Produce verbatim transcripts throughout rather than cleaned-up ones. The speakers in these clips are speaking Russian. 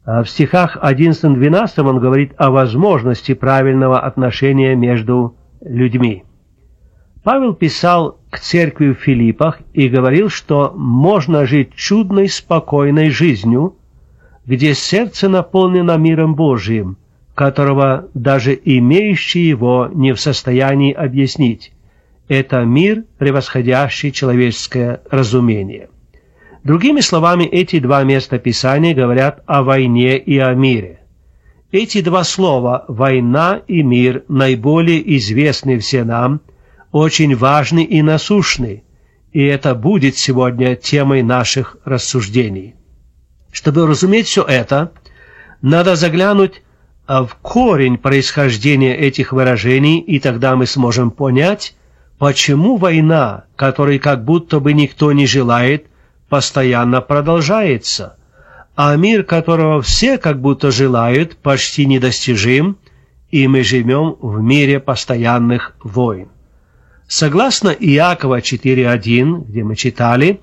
В стихах одиннадцатом-двенадцатом он говорит о возможности правильного отношения между людьми. Павел писал к церкви в Филиппах и говорил, что можно жить чудной, спокойной жизнью, где сердце наполнено миром Божиим, которого даже имеющий его не в состоянии объяснить. Это мир, превосходящий человеческое разумение. Другими словами, эти два места Писания говорят о войне и о мире. Эти два слова «война» и «мир» наиболее известны все нам, очень важны и насущны, и это будет сегодня темой наших рассуждений. Чтобы разуметь все это, надо заглянуть в корень происхождения этих выражений, и тогда мы сможем понять, почему война, которой как будто бы никто не желает, постоянно продолжается, а мир, которого все как будто желают, почти недостижим, и мы живем в мире постоянных войн. Согласно Иакова четыре один, где мы читали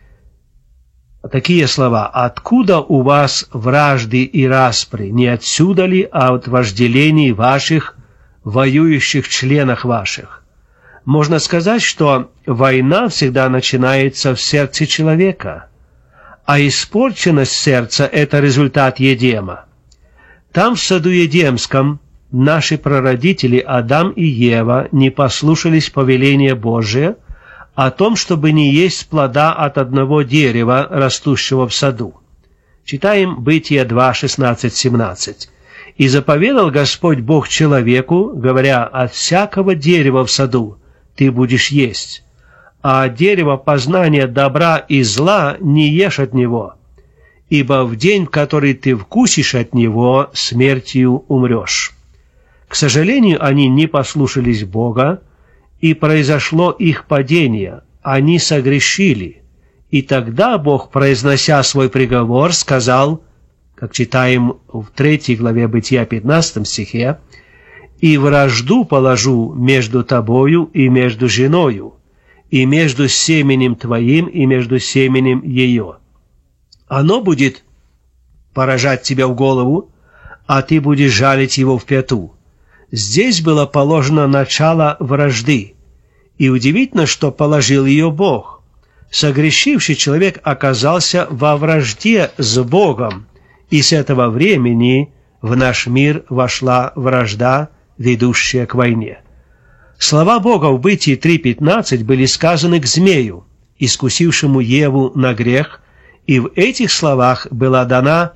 такие слова: «Откуда у вас вражды и распри? Не отсюда ли от вожделений ваших, воюющих членах ваших?» Можно сказать, что война всегда начинается в сердце человека, а испорченность сердца – это результат Едема. Там, в саду Едемском, наши прародители Адам и Ева не послушались повеления Божия о том, чтобы не есть плода от одного дерева, растущего в саду. Читаем Бытие два, шестнадцать, семнадцать. «И заповедал Господь Бог человеку, говоря: от всякого дерева в саду ты будешь есть, а от дерева познания добра и зла не ешь от него, ибо в день, в который ты вкусишь от него, смертью умрешь». К сожалению, они не послушались Бога, и произошло их падение, они согрешили. И тогда Бог, произнося свой приговор, сказал, как читаем в третьей главе Бытия, пятнадцатом стихе: «И вражду положу между тобою и между женою, и между семенем твоим и между семенем ее. Оно будет поражать тебя в голову, а ты будешь жалить его в пяту». Здесь было положено начало вражды, и удивительно, что положил ее Бог. Согрешивший человек оказался во вражде с Богом, и с этого времени в наш мир вошла вражда, ведущая к войне. Слова Бога в Бытии три пятнадцать были сказаны к змею, искусившему Еву на грех, и в этих словах была дана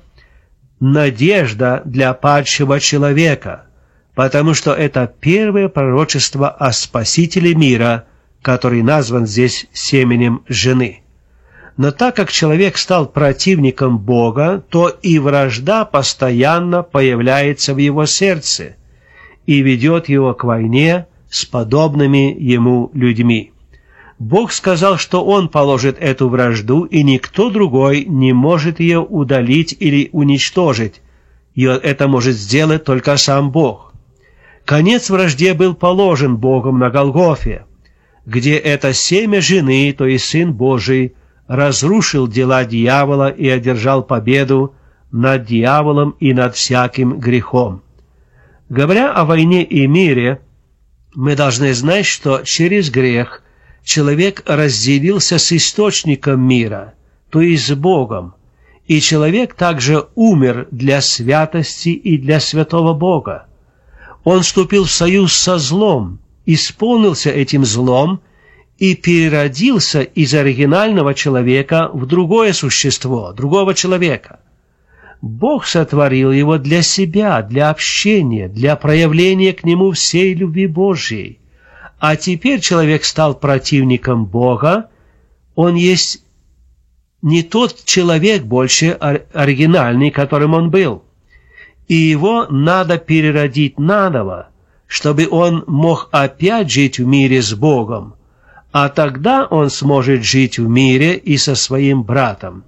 надежда для падшего человека, потому что это первое пророчество о Спасителе мира, который назван здесь семенем жены. Но так как человек стал противником Бога, то и вражда постоянно появляется в его сердце и ведет его к войне с подобными ему людьми. Бог сказал, что Он положит эту вражду, и никто другой не может ее удалить или уничтожить. И это может сделать только сам Бог. Конец вражде был положен Богом на Голгофе, где это семя жены, то есть Сын Божий, разрушил дела дьявола и одержал победу над дьяволом и над всяким грехом. Говоря о войне и мире, мы должны знать, что через грех человек разделился с источником мира, то есть с Богом, и человек также умер для святости и для святого Бога. Он вступил в союз со злом, исполнился этим злом и переродился из оригинального человека в другое существо, другого человека. Бог сотворил его для себя, для общения, для проявления к нему всей любви Божьей. А теперь человек стал противником Бога, он есть не тот человек больше оригинальный, которым он был. И его надо переродить наново, чтобы он мог опять жить в мире с Богом, а тогда он сможет жить в мире и со своим братом.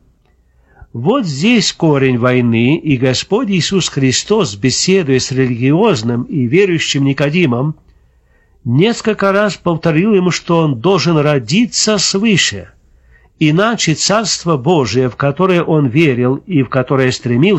Вот здесь корень войны, и Господь Иисус Христос, беседуя с религиозным и верующим Никодимом, несколько раз повторил ему, что он должен родиться свыше, иначе Царство Божие, в которое он верил и в которое стремился,